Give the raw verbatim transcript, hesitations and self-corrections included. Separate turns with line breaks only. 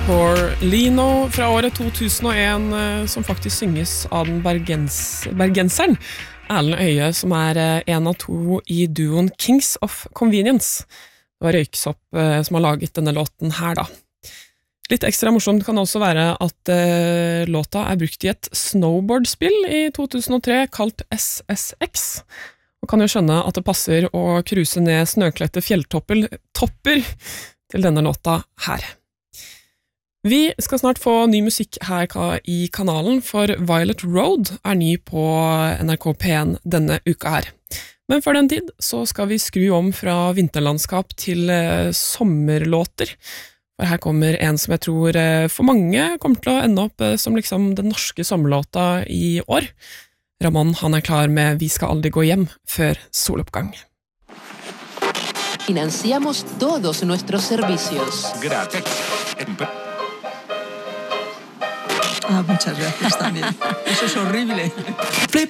Lino fra året to tusen og en, som faktisk synges av den bergens, bergenseren Erlend Øye, som er en av to i duoen Kings of Convenience. Det var Røyksopp som har laget denne låten her da. Litt ekstra morsomt kan det også være at uh, låta er brukt i et snowboardspill i to tusen og tre kalt S S X, og kan jo skjønne at det passer å cruise ned snøklette fjelltopper topper til denne låta her. Vi skal snart få ny musikk her i kanalen, for Violet Road er ny på N R K P en denne uka her. Men før den tid så skal vi skru om fra vinterlandskap til uh, sommerlåter. For her kommer en som jeg tror uh, for mange kommer til å ende opp uh, som liksom den norske sommerlåta i år. Ramón, han er klar med Vi skal aldri gå hjem før soloppgang.
Financiamos todos nuestros servicios.
Gracias.
Ah, muchas gracias también. Eso es horrible.